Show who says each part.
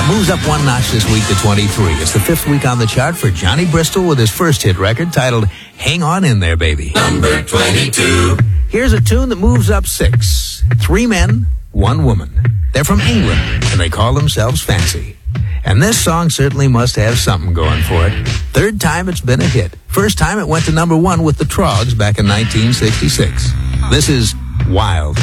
Speaker 1: Moves up one notch this week to 23. It's the 5th week on the chart for Johnny Bristol with his first hit record titled Hang On In There, Baby.
Speaker 2: Number 22.
Speaker 1: Here's a tune that moves up 6. 3 men, 1 woman. They're from England, and they call themselves Fancy. And this song certainly must have something going for it. 3rd time it's been a hit. 1st time it went to number 1 with the Trogs back in 1966. This is Wild.